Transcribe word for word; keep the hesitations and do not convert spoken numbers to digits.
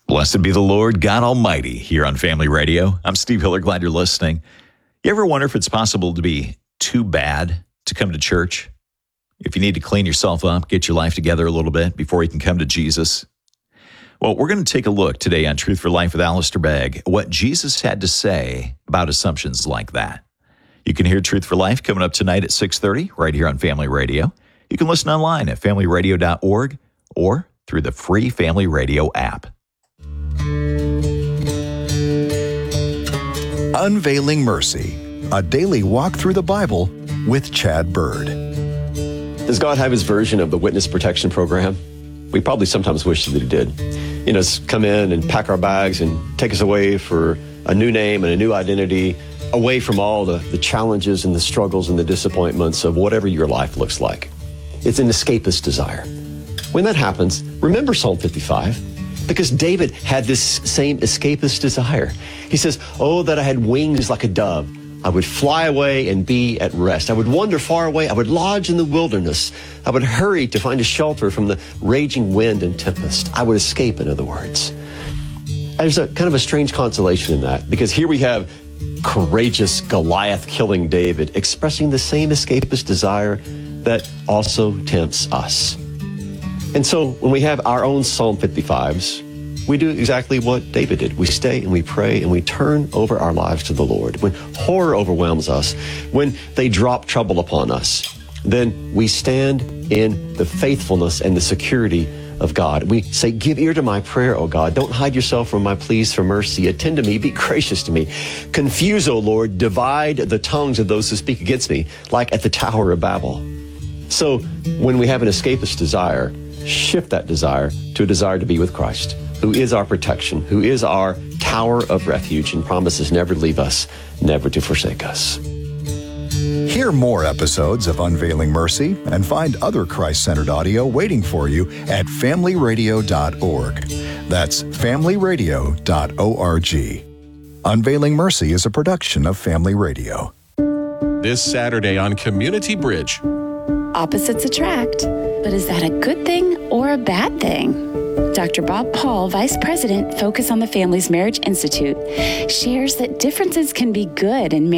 Blessed be the Lord God Almighty here on Family Radio. I'm Steve Hiller. Glad you're listening. You ever wonder if it's possible to be too bad to come to church? If you need to clean yourself up, get your life together a little bit before you can come to Jesus? Well, we're going to take a look today on Truth for Life with Alistair Begg, what Jesus had to say about assumptions like that. You can hear Truth for Life coming up tonight at six thirty right here on Family Radio. You can listen online at family radio dot org or through the free Family Radio app. Unveiling Mercy, a daily walk through the Bible with Chad Bird. Does God have his version of the witness protection program? We probably sometimes wish that he did. You know, come in and pack our bags and take us away for a new name and a new identity, away from all the, the challenges and the struggles and the disappointments of whatever your life looks like. It's an escapist desire. When that happens, remember Psalm fifty-five, because David had this same escapist desire. He says, oh, that I had wings like a dove. I would fly away and be at rest. I would wander far away. I would lodge in the wilderness. I would hurry to find a shelter from the raging wind and tempest. I would escape, in other words. There's a kind of a strange consolation in that, because here we have courageous Goliath killing David expressing the same escapist desire that also tempts us. And so when we have our own Psalm fifty-fives, we do exactly what David did. We stay and we pray and we turn over our lives to the Lord. When horror overwhelms us, when they drop trouble upon us, then we stand in the faithfulness and the security of God. We say, give ear to my prayer, O God. Don't hide yourself from my pleas for mercy. Attend to me. Be gracious to me. Confuse, O Lord. Divide the tongues of those who speak against me, like at the Tower of Babel. So when we have an escapist desire, shift that desire to a desire to be with Christ, who is our protection, who is our tower of refuge and promises never to leave us, never to forsake us. Hear more episodes of Unveiling Mercy and find other Christ-centered audio waiting for you at family radio dot org. That's family radio dot org. Unveiling Mercy is a production of Family Radio. This Saturday on Community Bridge. Opposites attract, but is that a good thing or a bad thing? Doctor Bob Paul, Vice President, Focus on the Family's Marriage Institute, shares that differences can be good in marriage.